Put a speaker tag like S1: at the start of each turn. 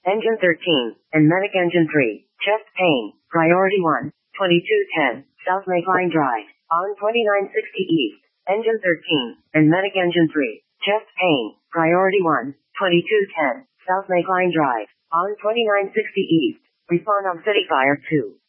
S1: Engine 13, and Medic Engine 3, chest pain, priority 1, 2210, South Lakeline Drive, on 2960 East. Engine 13, and Medic Engine 3, chest pain, priority 1, 2210, South Lakeline Drive, on 2960 East. Respond on City Fire 2.